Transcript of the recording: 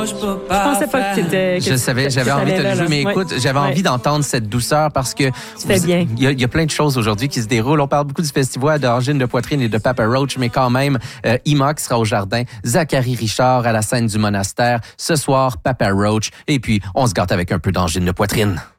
pensais pas que t'étais... Je savais, j'avais envie de le jouer, mais écoute, j'avais envie d'entendre cette douceur parce que... Tu fais bien. Il y a plein de choses aujourd'hui qui se déroulent. On parle beaucoup du festival d'Angine de poitrine et de Papa Roach, mais quand même, Ima qui sera au Jardin, Zachary Richard à la scène du Monastère. Ce soir, Papa Roach. Et puis, on se gâte avec un peu d'Angine de poitrine.